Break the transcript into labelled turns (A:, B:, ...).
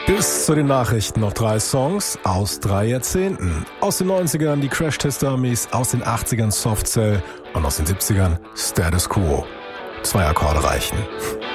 A: Bis zu den Nachrichten noch 3 Songs aus 3 Jahrzehnten. Aus den 90ern die Crash-Test-Dummies, aus den 80ern Soft Cell und aus den 70ern Status Quo. 2 Akkorde reichen.